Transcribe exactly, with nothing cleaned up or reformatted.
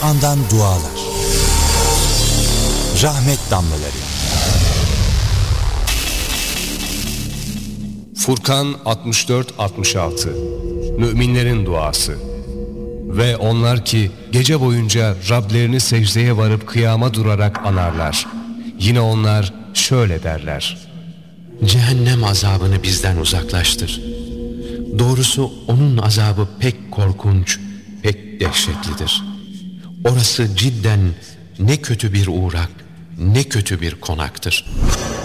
Kur'an'dan dualar. Rahmet damlaları. Furkan altmış dört altmış altı. Müminlerin duası. Ve onlar ki gece boyunca Rablerini secdeye varıp kıyama durarak anarlar. Yine onlar şöyle derler: Cehennem azabını bizden uzaklaştır. Doğrusu onun azabı pek korkunç, pek dehşetlidir. Orası cidden ne kötü bir uğrak, ne kötü bir konaktır.